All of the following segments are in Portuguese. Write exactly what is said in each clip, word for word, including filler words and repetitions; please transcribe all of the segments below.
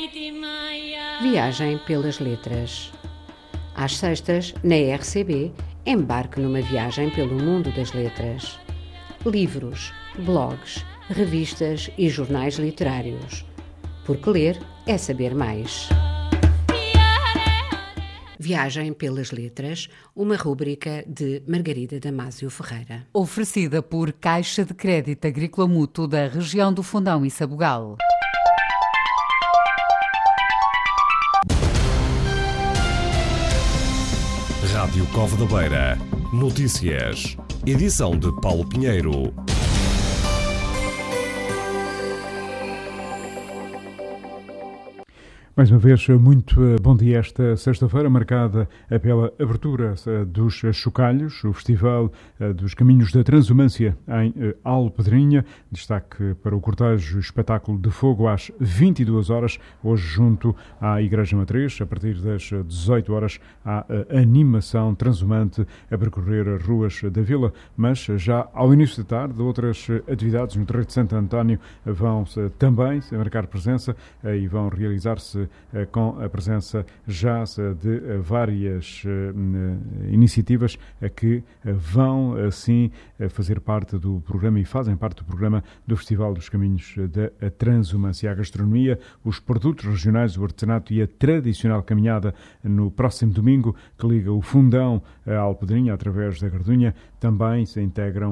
Viagem pelas letras. Às sextas, na R C B, embarque numa viagem pelo mundo das letras. Livros, blogs, revistas e jornais literários. Porque ler é saber mais. Viagem pelas letras, uma rúbrica de Margarida Damásio Ferreira. Oferecida por Caixa de Crédito Agrícola Mútuo da região do Fundão e Sabugal. Rádio Cova da Beira. Notícias. Edição de Paulo Pinheiro. Mais uma vez, muito bom dia esta sexta-feira, marcada pela abertura dos Chocalhos, o Festival dos Caminhos da Transumância em Alpedrinha. Destaque para o cortejo Espetáculo de Fogo às vinte e duas horas, hoje junto à Igreja Matriz. A partir das dezoito horas há a animação transumante a percorrer as ruas da vila, mas já ao início da tarde outras atividades no Terreiro de Santo António vão também marcar presença e vão realizar-se com a presença já de várias iniciativas que vão assim fazer parte do programa e fazem parte do programa do Festival dos Caminhos da Transumância. A gastronomia, os produtos regionais, o artesanato e a tradicional caminhada no próximo domingo que liga o Fundão à Alpedrinha através da Gardunha também se integram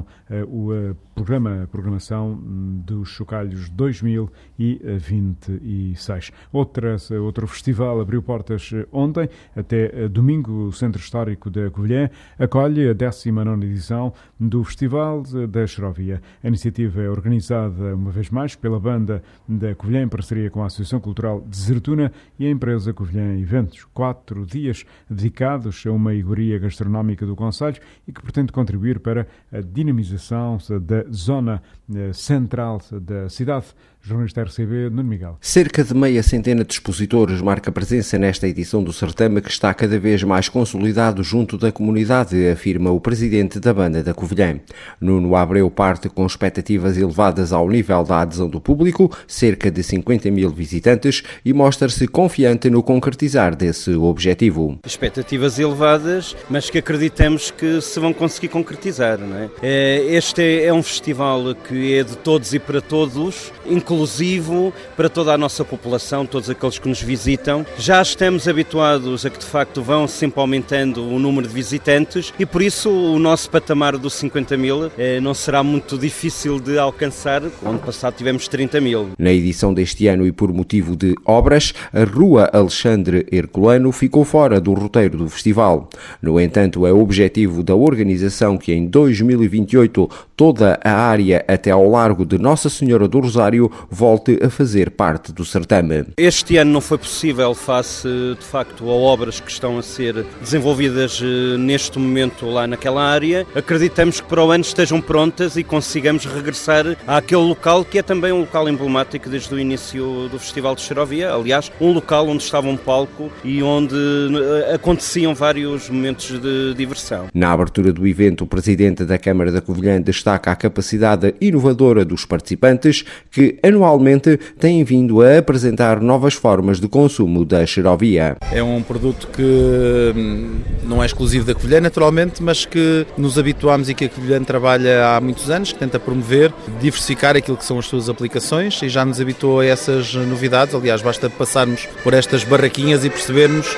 o programa, a programação dos Chocalhos dois mil e vinte e seis. Outras Outro festival abriu portas ontem, até domingo. O Centro Histórico da Covilhã acolhe a décima nona edição do Festival da Xerovia. A iniciativa é organizada, uma vez mais, pela Banda da Covilhã, em parceria com a Associação Cultural Desertuna e a empresa Covilhã Eventos. Quatro dias dedicados a uma iguaria gastronómica do concelho e que pretende contribuir para a dinamização da zona central da cidade. Jornalista R C B, Nuno Miguel. Cerca de meia centena de expositores marca presença nesta edição do certame, que está cada vez mais consolidado junto da comunidade, afirma o presidente da Banda da Covilhã. Nuno Abreu parte com expectativas elevadas ao nível da adesão do público, cerca de cinquenta mil visitantes, e mostra-se confiante no concretizar desse objetivo. Expectativas elevadas, mas que acreditamos que se vão conseguir concretizar, não é? Este é um festival que é de todos e para todos, inclusive inclusivo para toda a nossa população, todos aqueles que nos visitam. Já estamos habituados a que de facto vão sempre aumentando o número de visitantes e por isso o nosso patamar dos cinquenta mil eh, não será muito difícil de alcançar. O ano passado tivemos trinta mil. Na edição deste ano e por motivo de obras, a Rua Alexandre Herculano ficou fora do roteiro do festival. No entanto, é o objetivo da organização que em dois mil e vinte e oito toda a área até ao Largo de Nossa Senhora do Rosário volte a fazer parte do certame. Este ano não foi possível face, de facto, a obras que estão a ser desenvolvidas neste momento lá naquela área. Acreditamos que para o ano estejam prontas e consigamos regressar àquele local que é também um local emblemático desde o início do Festival de Xerovia. Aliás, um local onde estava um palco e onde aconteciam vários momentos de diversão. Na abertura do evento, o presidente da Câmara da Covilhã destaca a capacidade inovadora dos participantes que anualmente têm vindo a apresentar novas formas de consumo da xerovia. É um produto que não é exclusivo da Covilhã, naturalmente, mas que nos habituámos e que a Covilhã trabalha há muitos anos, que tenta promover, diversificar aquilo que são as suas aplicações e já nos habituou a essas novidades. Aliás, basta passarmos por estas barraquinhas e percebermos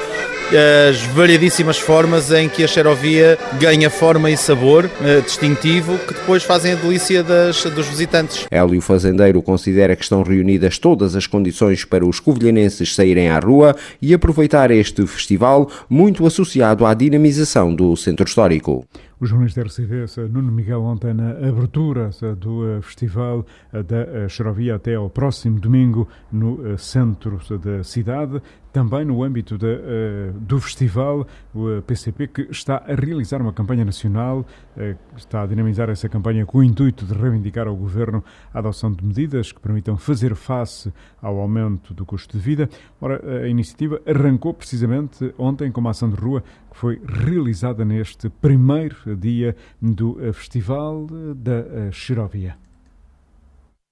as variedíssimas formas em que a xerovia ganha forma e sabor uh, distintivo que depois fazem a delícia das, dos visitantes. Hélio Fazendeiro considera que estão reunidas todas as condições para os covilhanenses saírem à rua e aproveitar este festival muito associado à dinamização do centro histórico. O jornalista R C B, Nuno Miguel, ontem na abertura do Festival da Xerovia até ao próximo domingo no centro da cidade. Também no âmbito de, uh, do festival, o P C P, que está a realizar uma campanha nacional, uh, está a dinamizar essa campanha com o intuito de reivindicar ao Governo a adoção de medidas que permitam fazer face ao aumento do custo de vida. Ora, a iniciativa arrancou precisamente ontem com uma ação de rua que foi realizada neste primeiro dia do Festival da Xerovia.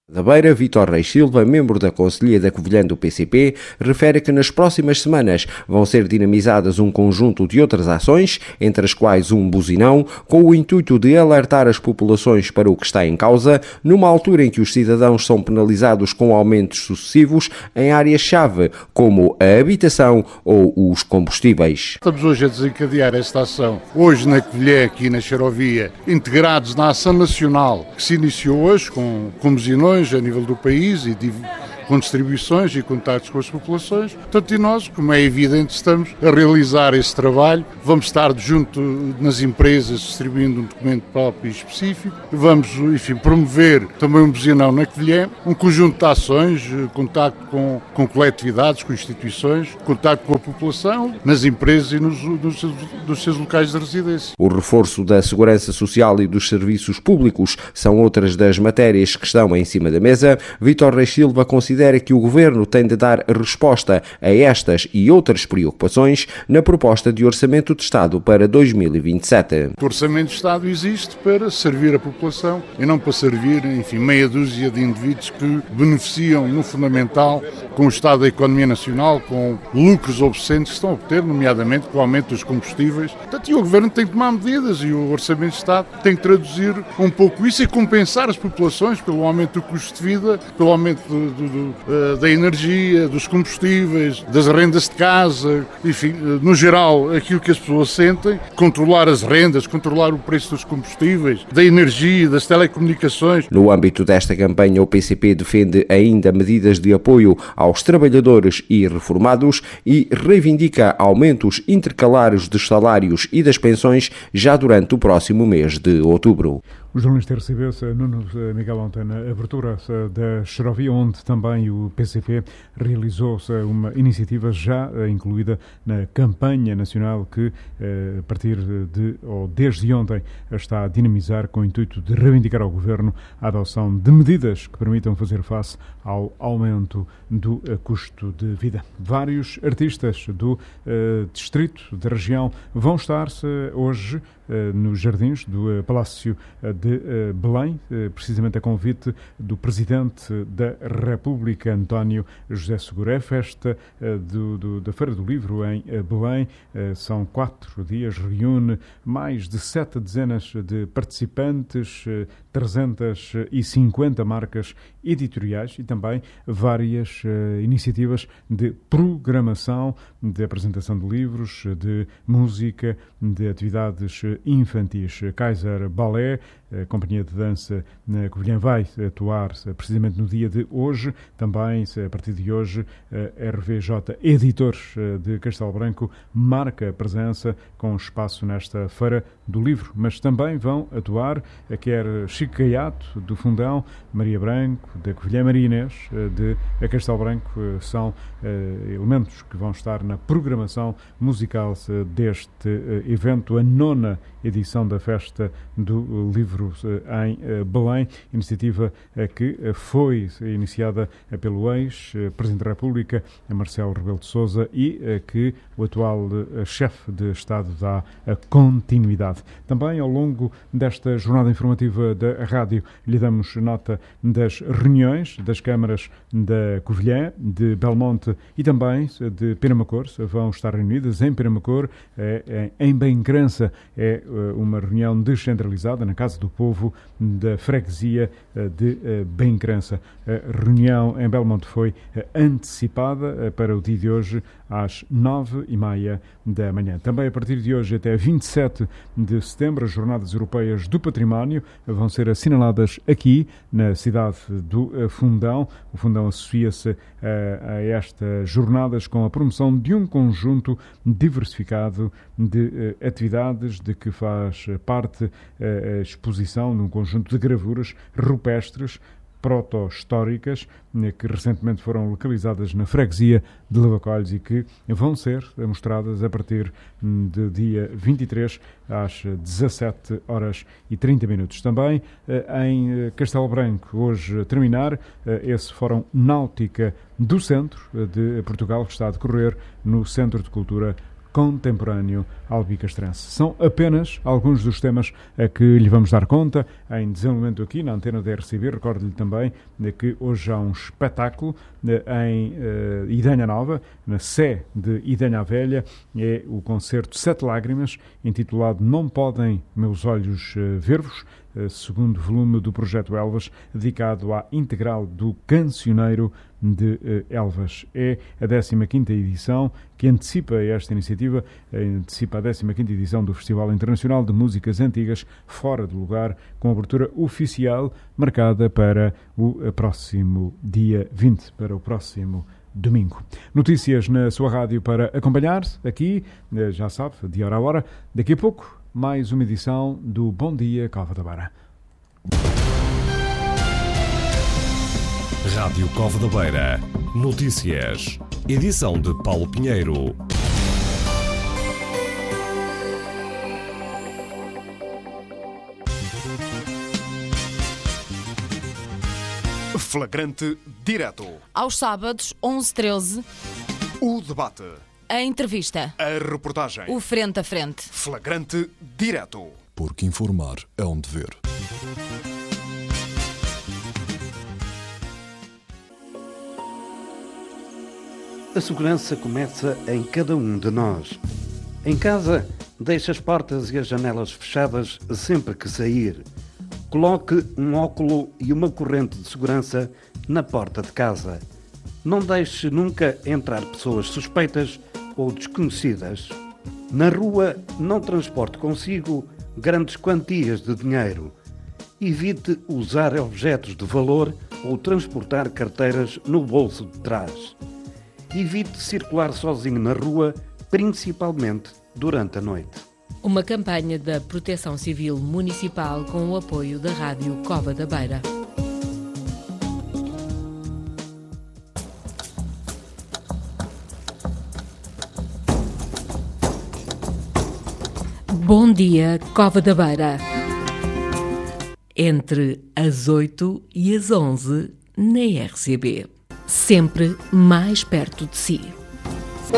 Da Beira, Vítor Reis Silva, membro da Conselhia da Covilhã do P C P, refere que nas próximas semanas vão ser dinamizadas um conjunto de outras ações, entre as quais um buzinão, com o intuito de alertar as populações para o que está em causa, numa altura em que os cidadãos são penalizados com aumentos sucessivos em áreas-chave, como a habitação ou os combustíveis. Estamos hoje a desencadear esta ação, hoje na Covilhã, aqui na Xarovia, integrados na ação nacional, que se iniciou hoje com, com buzinões a nível do país e com distribuições e contactos com as populações. Portanto, e nós, como é evidente, estamos a realizar esse trabalho. Vamos estar junto nas empresas distribuindo um documento próprio e específico. Vamos, enfim, promover também um buzinão na Covilhã, um conjunto de ações, contacto com, com coletividades, com instituições, contacto com a população, nas empresas e nos, nos, nos seus locais de residência. O reforço da segurança social e dos serviços públicos são outras das matérias que estão em cima da mesa. Vítor Reis Silva considera que o Governo tem de dar resposta a estas e outras preocupações na proposta de Orçamento de Estado para dois mil e vinte e sete. O Orçamento de Estado existe para servir a população e não para servir, enfim, meia dúzia de indivíduos que beneficiam no fundamental com o estado da economia nacional, com lucros obscenos que estão a obter, nomeadamente com o aumento dos combustíveis. Portanto, e o Governo tem que tomar medidas e o Orçamento de Estado tem que traduzir um pouco isso e compensar as populações pelo aumento do custo de vida, pelo aumento do, do, do da energia, dos combustíveis, das rendas de casa, enfim, no geral, aquilo que as pessoas sentem, controlar as rendas, controlar o preço dos combustíveis, da energia, das telecomunicações. No âmbito desta campanha, o P C P defende ainda medidas de apoio aos trabalhadores e reformados e reivindica aumentos intercalares dos salários e das pensões já durante o próximo mês de outubro. O jornalista R C B, Nuno Miguel, ontem na abertura da Xarovia, onde também o P C P realizou uma iniciativa já incluída na campanha nacional que, a partir de, ou desde ontem, está a dinamizar com o intuito de reivindicar ao Governo a adoção de medidas que permitam fazer face ao aumento do custo de vida. Vários artistas do uh, distrito, da região, vão estar-se hoje uh, nos jardins do uh, Palácio de uh, Belém, uh, precisamente a convite do Presidente da República, António José Seguro. É a festa uh, do, do, da Feira do Livro em uh, Belém. Uh, são quatro dias, reúne mais de sete dezenas de participantes, uh, trezentas e cinquenta marcas editoriais e também várias uh, iniciativas de programação, de apresentação de livros, de música, de atividades infantis. Kaiser Ballet, a companhia de dança na Covilhã, vai atuar precisamente no dia de hoje. Também, a partir de hoje, a R V J Editores de Castelo Branco marca a presença com espaço nesta Feira do Livro, mas também vão atuar quer Chico Gaiato, do Fundão, Maria Branco, da Covilhã, Maria Inês, de Castelo Branco. São uh, elementos que vão estar na programação musical uh, deste uh, evento, a nona edição da Festa do Livro uh, em uh, Belém, iniciativa uh, que uh, foi iniciada uh, pelo ex-Presidente da República, Marcelo Rebelo de Sousa, e uh, que o atual uh, chefe de Estado dá a continuidade. Também, ao longo desta jornada informativa da rádio, lhe damos nota das reuniões das câmaras da Covilhã, de Belmonte e também de Penamacor. Vão estar reunidas em Penamacor, é, é, em Bengrança. É uma reunião descentralizada na Casa do Povo da freguesia de Bengrança. A reunião em Belmonte foi antecipada para o dia de hoje às nove e meia da manhã. Também a partir de hoje até vinte e sete de setembro, as Jornadas Europeias do Património vão ser assinaladas aqui na cidade do Fundão. O Fundão associa-se a, a estas jornadas com a promoção de um conjunto diversificado de uh, atividades de que faz parte uh, a exposição de um conjunto de gravuras rupestres proto-históricas que recentemente foram localizadas na freguesia de Lavacolhos e que vão ser mostradas a partir do dia vinte e três às dezassete horas e trinta minutos. Também em Castelo Branco, hoje a terminar, esse Fórum Náutica do Centro de Portugal que está a decorrer no Centro de Cultura contemporâneo albicastrense. São apenas alguns dos temas a que lhe vamos dar conta em desenvolvimento aqui na antena da R C B. Recordo-lhe também que hoje há um espetáculo em uh, Idanha Nova, na Sé de Idanha Velha. É o concerto Sete Lágrimas, intitulado Não Podem Meus Olhos uh, Ver-vos, uh, segundo volume do Projeto Elvas, dedicado à integral do Cancioneiro de uh, Elvas. É a décima quinta edição que antecipa esta iniciativa, antecipa a décima quinta edição do Festival Internacional de Músicas Antigas Fora do Lugar, com abertura oficial marcada para o próximo dia vinte, para o próximo domingo. Notícias na sua rádio para acompanhar aqui, já sabe, de hora a hora. Daqui a pouco, mais uma edição do Bom Dia Cova da Beira. Rádio Cova da Beira. Notícias. Edição de Paulo Pinheiro. Flagrante direto. Aos sábados, onze e treze. O debate. A entrevista. A reportagem. O frente a frente. Flagrante direto. Porque informar é um dever. A segurança começa em cada um de nós. Em casa, deixe as portas e as janelas fechadas sempre que sair. Coloque um óculo e uma corrente de segurança na porta de casa. Não deixe nunca entrar pessoas suspeitas ou desconhecidas. Na rua, não transporte consigo grandes quantias de dinheiro. Evite usar objetos de valor ou transportar carteiras no bolso de trás. Evite circular sozinho na rua, principalmente durante a noite. Uma campanha da Proteção Civil Municipal com o apoio da Rádio Cova da Beira. Bom dia, Cova da Beira. Entre as oito e as onze na R C B. Sempre mais perto de si.